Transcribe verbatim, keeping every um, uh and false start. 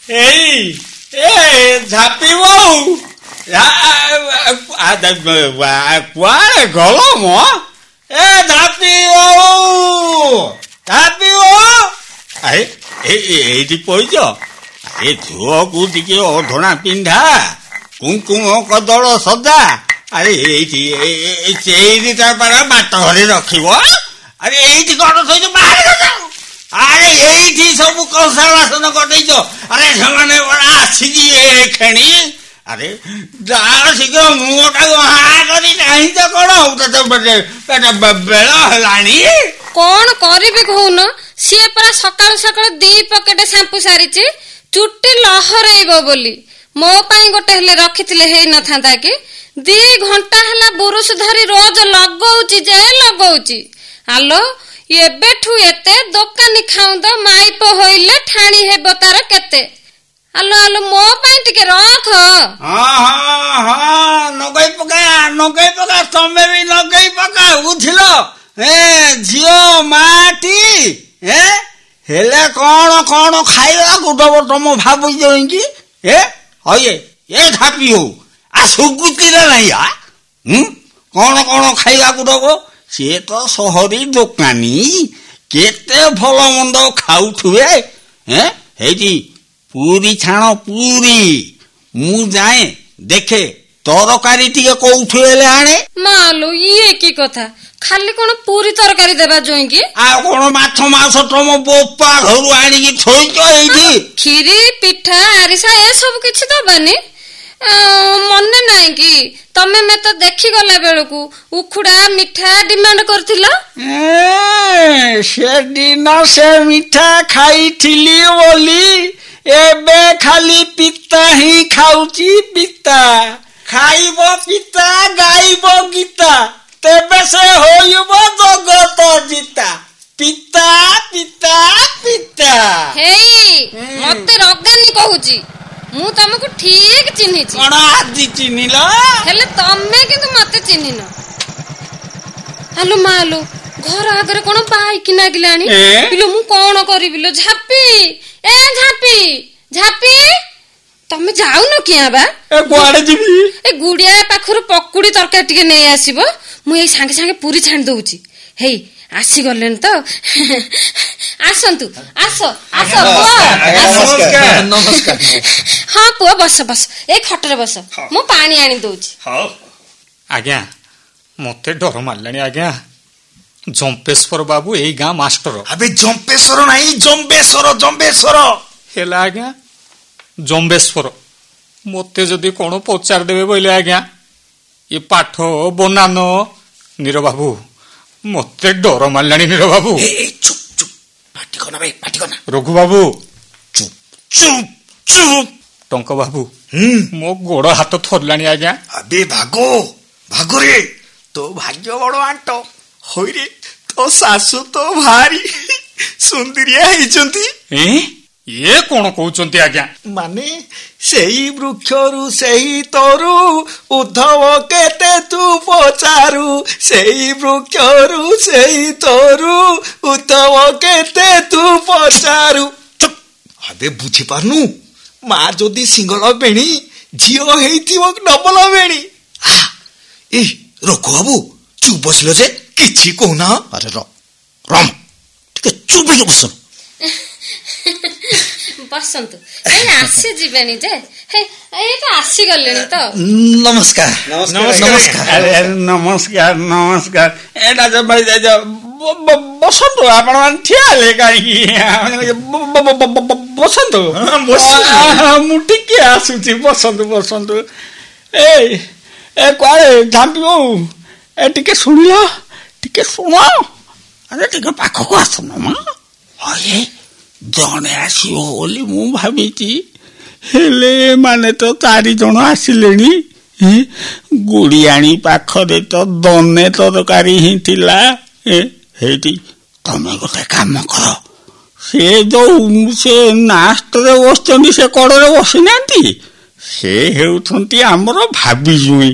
ଏଇ ଏ ଝାପି ବୋଉ କୁଆଡେ ଗଲ ମ ଏ ଝାପି ବୋଉ ଝାପି ବୋଉ ଆରେ ଏଇଠି ପଇଛ ଏ ଝୁଅକୁ ଟିକେ ଅଧଣା ପିନ୍ଧା କୁଙ୍କୁମ କଦଳ ସଦା ଆରେ ଏଇଠି ସେଇଠି ତାପରେ ବାଟ ଘରେ ରଖିବ ଆରେ ଏଇଠି କଣ ସହିତ ବାହାରି ଆରେ ଏଇଠି ସବୁ କଂସା ବାସନ କଟେଇଛ ଆରେ ସେମାନେ ଆସିଛି ଖେଣି ଆରେ ଯାହାର ଶୀଘ୍ର ମୁହଁଟାକୁ ହା କରି ନାହିଁ ତ କଣ ବେଳ ହେଲାଣି କଣ କରିବି କହୁନ ସିଏ ପରା ସକାଳୁ ସକାଳୁ ଦି ପକେଟ ସାମ୍ପୁ ସାରିଛି ଚୁଟି ଲହରେଇବ ବୋଲି ମୋ ପାଇଁ ଗୋଟେ ହେଲେ ରଖିଥିଲେ ହେଇନଥାନ୍ତା କି ଦି ଘଣ୍ଟା ହେଲା ବୁରୁଷ ଧରି ରୋଜ ଲଗଉଛି ଯେ ଲଗଉଛି ଆଲୋ ଏବେଠୁ ଏତେ ଦୋକାନୀ ଖାଉନ୍ଦ ମାଇପ ହୋଇଲେ ଠାଣି ହେବ ତାର କେତେ ଆଲୋ ଆଲୋ ମୋ ପାଇଁ ଟିକେ ରଖ ହଁ ହଁ ହଁ ନଗେଇ ପକା ନଗେଇ ପକା ତମେ ବି ନଗେଇ ପକା ବୁଝିଲ ଏ ଝିଅ ମାଟି ଏ ହେଲେ କଣ କଣ ଖାଇବାକୁ ଦବ ତମ ଭାବୁଛ କି ଏ ହଏ ଏ ଧାପି ହଉ ଆ ସୁଗୁତିରେ ନାହିଁ ଆ କଣ କଣ ଖାଇବାକୁ ଦବ ସିଏ ତ ସହରୀ ଦୋକାନୀ କେତେ ଭଲ ମନ୍ଦ ଖାଉଥିବେ ହେଇଛି ପୁରୀ ଛାଣ ପୁରୀ ମୁଁ ଯାଏ ଦେଖେ ତରକାରୀ ଟିକେ କୋଉଠୁ ହେଲେ ଆଣେ ମାଲୋ ଇଏ କି କଥା ଖାଲି କଣ ପୁରୀ ତରକାରୀ ଦେବା ଯୋଇଁକି ଆଉ କଣ ମାଛ ମାଂସ ତମ ବୋପା ଘରୁ ଆଣିକି ଥୋଇଛ ଏଇଠି କ୍ଷୀରି ପିଠା ଆରିସା ଏସବୁ କିଛି ଦବାନି ମନେ ନାହିଁ କି ତମେ ମତେ ଦେଖିଗଲା ବେଳକୁ ଉଖୁଡା ମିଠା ଡିମାଣ୍ଡ କରିଥିଲ ସେଦିନ ସେ ମିଠା ଖାଇଥିଲି ବୋଲି ଏବେ ଖାଲି ପିତା ହିଁ ଖାଉଛି ପିତା ଖାଇବ ପିତା ଗାଇବ ଗୀତା ତେବେ ସେ ହୋଇବ ଜଗତ ଜିତା ପିତା ପିତା ପିତା ହେଇ ମତେ ରଗାନି କହୁଛି ମୁଁ ତମକୁ ଠିକ ଚିହ୍ନିଛି କଣ ଆଜି ଚିହ୍ନିଲ ହେଲେ ତମେ କିନ୍ତୁ ମତେ ଚିହ୍ନିନ ଆଲୋ ମାଲୋ ଘର ଆଗରେ କଣ ବାଇକି ନାଗିଲାଣି ମୁଁ କଣ କରିବି ଲୋ ଝାପି ଏ ଝାପି ଝାପି ତମେ ଯାଉନ କିଆ ବା କୁଆଡେ ଯିବି ଏ ଗୁଡିଆ ପାଖରୁ ପକୁଡି ତରକାରୀ ଟିକେ ନେଇ ଆସିବ ମୁଁ ଏଇ ସାଙ୍ଗେ ସାଙ୍ଗେ ପୁରୀ ଛାଣି ଦଉଛି ହେଇ ଆସିଗଲେଣି ତ ଆସନ୍ତୁ ଆସ ଆସ ନମସ୍କାର ହଁ ପୁଅ ବସ ବସ ଏଇ ଖଟରେ ବସ ମୁଁ ପାଣି ଆଣି ଦଉଛି ଆଜ୍ଞା ମତେ ଡର ମାରିଲାଣି ଆଜ୍ଞା ଜମ୍ପେଶ୍ୱର ବାବୁ ଏଇ ଗାଁ ମାଷ୍ଟର ଆବେ ଜମ୍ପେଶ୍ୱର ନାହିଁ ଜମ୍ବେଶ୍ୱର ଜମ୍ବେଶ୍ୱର ହେଲା ଆଜ୍ଞା ଜମ୍ବେଶ୍ୱର ମତେ ଯଦି କଣ ପଚାରିଦେବେ ବୋଇଲେ ଆଜ୍ଞା ଏ ପାଠ ବନାନ ନୀର ବାବୁ ମତେ ଡର ମାରିଲାଣି ନୀର ବାବୁ ଚୁପ ଚୁପ ପାଟି କନା ଭାଇ ପାଟି କନା ରଘୁ ବାବୁ ଚୁପ ଚୁପ ଚୁପ ଟଙ୍କ ବାବୁ ମୋ ଗୋଡ ହାତ ଥରିଲାଣି ଆଜ୍ଞା ଆବେ ଭାଗ ଭାଗରେ ତୋ ଭାଗ୍ୟ ବଡ ଆଣ୍ଟ ହଇରେ ତୋ ଶାଶୁ ତ ଭାରି ସୁନ୍ଦରିଆ ହେଇଛନ୍ତି ଇଏ କଣ କହୁଛନ୍ତି ଆଜ୍ଞା ମାନେ ସେଇ ବୃକ୍ଷରୁ ସେଇ ତରୁ ଉଦ୍ଧବ କେତେ ତୁ ପଚାରୁ ସେଇ ବୃକ୍ଷରୁ ସେଇ ତରୁ ଉଦ୍ଧବ କେତେ ତୁ ପଚାରୁ ଆବେ ବୁଝିପାରୁନୁ ମା ଯଦି ସିଙ୍ଗଳ ବେଣୀ ଝିଅ ହେଇଥିବ ଡବଲ ବେଣୀ ଏ ରଘୁ ବାବୁ ଚୁପ ବସିଲ ଯେ କିଛି କହୁନା ଆରେ ରମ ଟିକେ ଚୁପ ହେଇକି ବସ ବସନ୍ତୁ ଏଇ ଆସି ଯିବେନି ଯେ ଏଇ ତ ଆସିଗଲେଣି ତ ନମସ୍କାର ନମସ୍କାର ନମସ୍କାର ନମସ୍କାର ଏଇଟା ବସନ୍ତୁ ଆପଣ ମାନେ ଠିଆ ହେଲେ କାହିଁକି ବସନ୍ତୁ ମୁଁ ଟିକେ ଆସୁଛି ବସନ୍ତୁ ବସନ୍ତୁ ଏଇ ଏ କୁଆଡେ ଝାମ୍ପି ବୋଉ ଏ ଟିକେ ଶୁଣିଲ ଟିକେ ଶୁଣ ଆରେ ଟିକେ ପାଖକୁ ଆସୁନ ମା ହଏ ଜଣେ ଆସିବ ବୋଲି ମୁଁ ଭାବିଛି ହେଲେ ଏମାନେ ତ ଚାରି ଜଣ ଆସିଲେଣି ଗୁଡିଆଣୀ ପାଖରେ ତ ଦନେ ତରକାରୀ ହିଁ ଥିଲା ହେଇଠି ତମେ ଗୋଟେ କାମ କର ସେ ଯୋଉ ସେ ନାଷ୍ଟରେ ବସିଛନ୍ତି ସେ କଡରେ ବସିନାହାନ୍ତି ସେ ହେଉଛନ୍ତି ଆମର ଭାବି ଜୁଇଁ